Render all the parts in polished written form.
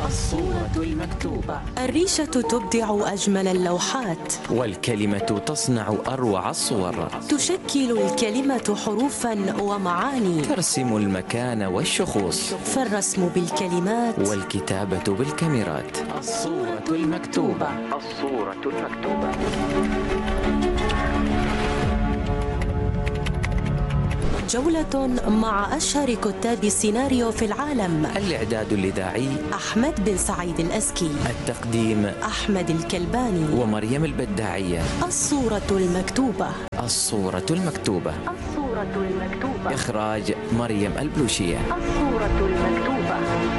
الصورة المكتوبة. الريشة تبدع أجمل اللوحات، والكلمة تصنع أروع الصور. تشكل الكلمة حروفا ومعاني، ترسم المكان والشخوص، فالرسم بالكلمات والكتابة بالكاميرات. الصورة المكتوبة. الصورة المكتوبة. جولة مع أشهر كتاب السيناريو في العالم. الإعداد الإذاعي أحمد بن سعيد الأزكي، التقديم أحمد الكلباني ومريم البداعية. الصورة المكتوبة. الصورة المكتوبة. الصورة المكتوبة. إخراج مريم البلوشية. الصورة المكتوبة.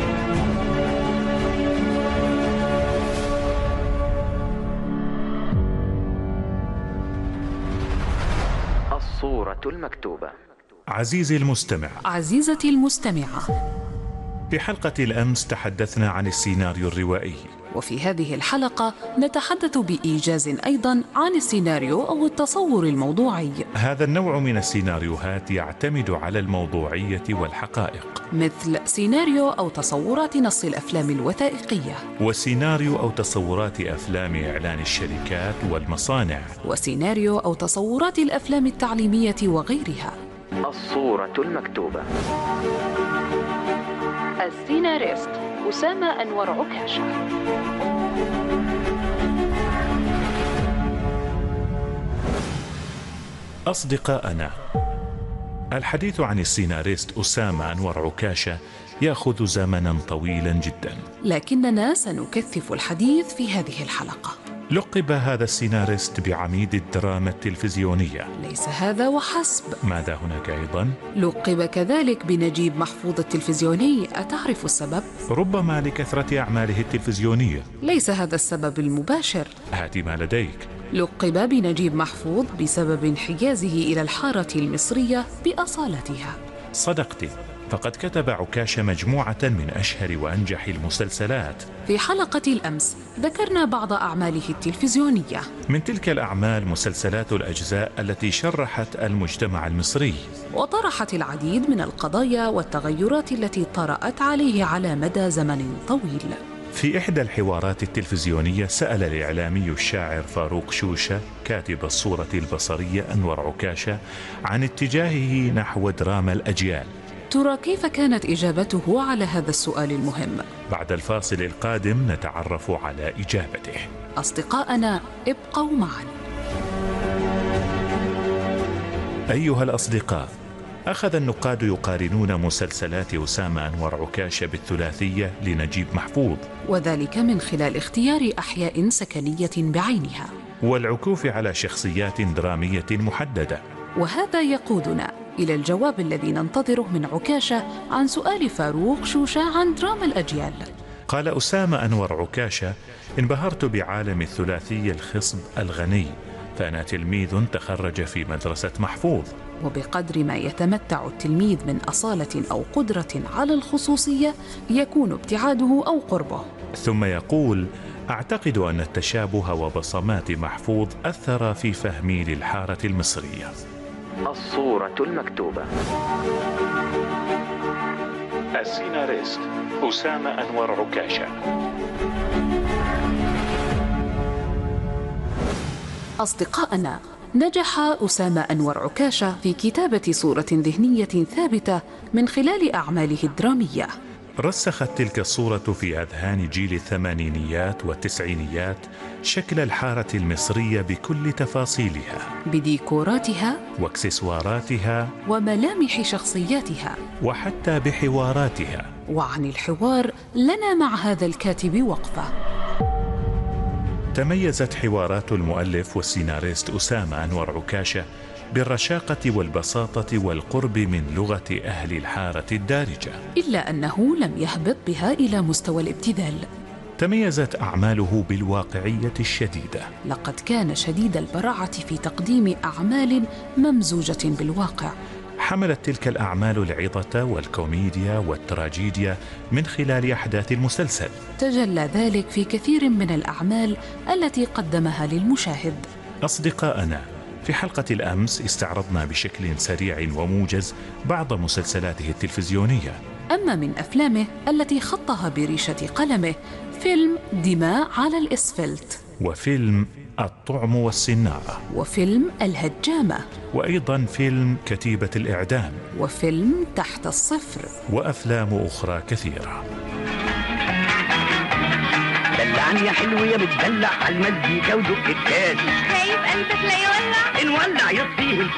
الصورة المكتوبة. عزيزي المستمع، عزيزتي المستمعة، في حلقة الأمس تحدثنا عن السيناريو الروائي، وفي هذه الحلقة نتحدث بإيجاز أيضا عن السيناريو أو التصور الموضوعي. هذا النوع من السيناريوهات يعتمد على الموضوعية والحقائق، مثل سيناريو أو تصورات نص الأفلام الوثائقية، وسيناريو أو تصورات أفلام إعلان الشركات والمصانع، وسيناريو أو تصورات الأفلام التعليمية وغيرها. الصورة المكتوبة. السيناريست أسامة أنور عكاشة. أصدقائنا، الحديث عن السيناريست أسامة أنور عكاشة يأخذ زمنا طويلا جدا، لكننا سنكثف الحديث في هذه الحلقة. لقب هذا السيناريست بعميد الدراما التلفزيونية. ليس هذا وحسب، ماذا هناك أيضا؟ لقب كذلك بنجيب محفوظ التلفزيوني. أتعرف السبب؟ ربما لكثرة أعماله التلفزيونية. ليس هذا السبب المباشر. هات ما لديك. لقب بنجيب محفوظ بسبب انحيازه إلى الحارة المصرية بأصالتها. صدقت، فقد كتب عكاشة مجموعة من أشهر وأنجح المسلسلات. في حلقة الأمس ذكرنا بعض أعماله التلفزيونية. من تلك الأعمال مسلسلات الأجزاء التي شرحت المجتمع المصري، وطرحت العديد من القضايا والتغيرات التي طرأت عليه على مدى زمن طويل. في إحدى الحوارات التلفزيونية سأل الإعلامي الشاعر فاروق شوشة كاتب الصورة البصرية أنور عكاشة عن اتجاهه نحو دراما الأجيال. ترى كيف كانت إجابته على هذا السؤال المهم؟ بعد الفاصل القادم نتعرف على إجابته. أصدقائنا، ابقوا معا. أيها الأصدقاء، أخذ النقاد يقارنون مسلسلات أسامة أنور عكاشة بالثلاثية لنجيب محفوظ، وذلك من خلال اختيار أحياء سكنية بعينها والعكوف على شخصيات درامية محددة. وهذا يقودنا إلى الجواب الذي ننتظره من عكاشة عن سؤال فاروق شوشة عن دراما الأجيال. قال أسامة أنور عكاشة: انبهرت بعالم الثلاثي الخصب الغني، فأنا تلميذ تخرج في مدرسة محفوظ. وبقدر ما يتمتع التلميذ من أصالة أو قدرة على الخصوصية يكون ابتعاده أو قربه. ثم يقول: أعتقد أن التشابه وبصمات محفوظ أثر في فهمي للحارة المصرية. الصورة المكتوبة. السيناريست أسامة أنور عكاشة. أصدقائنا، نجح أسامة أنور عكاشة في كتابة صورة ذهنية ثابتة من خلال أعماله الدرامية. رسخت تلك الصورة في أذهان جيل الثمانينيات والتسعينيات شكل الحارة المصرية بكل تفاصيلها، بديكوراتها واكسسواراتها وملامح شخصياتها، وحتى بحواراتها. وعن الحوار لنا مع هذا الكاتب وقفة. تميزت حوارات المؤلف والسيناريست أسامة أنور عكاشة بالرشاقة والبساطة والقرب من لغة أهل الحارة الدارجة، إلا أنه لم يهبط بها إلى مستوى الابتذال. تميزت أعماله بالواقعية الشديدة، لقد كان شديد البراعة في تقديم أعمال ممزوجة بالواقع. حملت تلك الأعمال العظة والكوميديا والتراجيديا من خلال أحداث المسلسل. تجلى ذلك في كثير من الأعمال التي قدمها للمشاهد. أصدقائنا، في حلقة الأمس استعرضنا بشكل سريع وموجز بعض مسلسلاته التلفزيونية، أما من أفلامه التي خطها بريشة قلمه فيلم دماء على الإسفلت، وفيلم الطعم والصناعة، وفيلم الهجامة، وأيضا فيلم كتيبة الإعدام، وفيلم تحت الصفر، وأفلام أخرى كثيرة. دلعني يا حلو يا بتدلع على المزيكا ودق الكاس، خايف قلبك لا يولع؟ نولع يطفيه